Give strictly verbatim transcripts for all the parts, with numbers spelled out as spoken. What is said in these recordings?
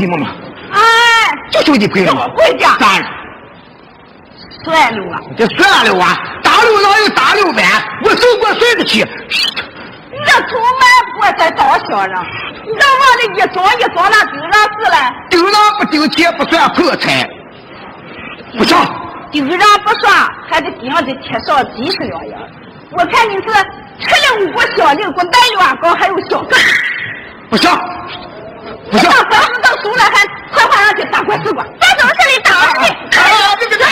妈妈。 哎， 就求你赔了。 我回家。 咋了？ 算了啊！ 这算了啊！打六哪有打六百？我手过谁得起？ 你这土满锅才倒小人，你这往这一装一装，那丢哪是了？ 丢哪不丢钱不算破财。不上。 丢人不算，还得顶上得贴上几十两银。我看你是吃零五小零股南院高，还有小个。 不上。不行， 到官司到手了，还快快上去打官司吧！咱走这里打去。 啊！别别别！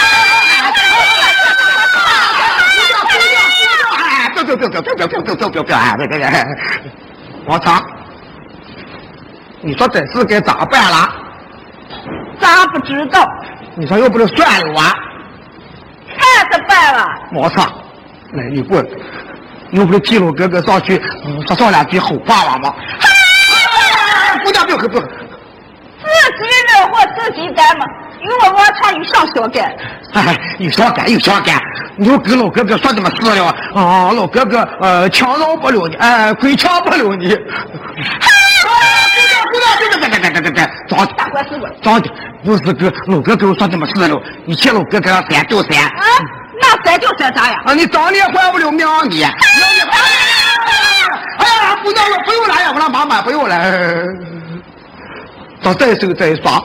别别别别别别别别别别别！哎，别别别！王长，你说这事该咋办了？ 咱不知道。 你说又不能算了啊？ 看着办了。 王长，来你滚！你又不是替我哥哥上去说上两句好话了吗？不要不要不要！ 自己惹祸自己担嘛，有我王长有上小干。 哎，有想干有想干，你又跟老哥哥说这么事了啊？老哥哥呃强饶不了你，哎，亏强不了你。不要不要不要别别别别别别！早打官司吧。 早点，又是跟老哥哥说这么事了，你欠老哥哥三就三。 啊？那三就三啥呀？ 啊，你当年还不了命你。哎呀，不要了，不用了呀，我让妈妈不用了。到这时候再说。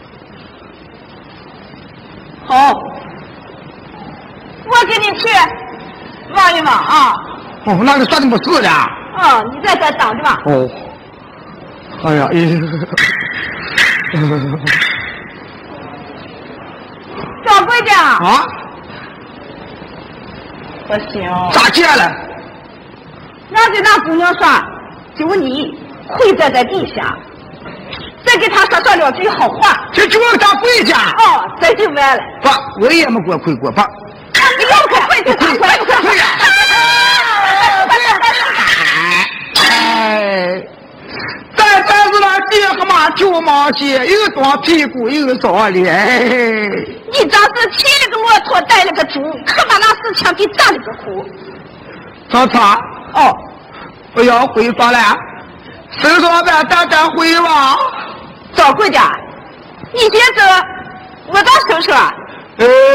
好，我给你去望一望啊。 哦，那你说的没事的。 啊，你在这等着吧。 哦。哎呀，哎。 小闺女啊。 不行。 咋见了？ 让给那姑娘说，就你跪在在地下。再给他说上两句好话， 这就让他跪下。 哦，这就完了。 不，我也没给我跪过，不。 你要快跪就跪，快快跪呀！哎，咱咱是那爹和妈舅妈些，又多屁股又少脸。 你这是骑了个骆驼带了个猪，可把那事情给占了个苦。 曹操，哦，不要回房了，手上咱单单回吧。 赵贵家，你先走，我到收拾。 呃。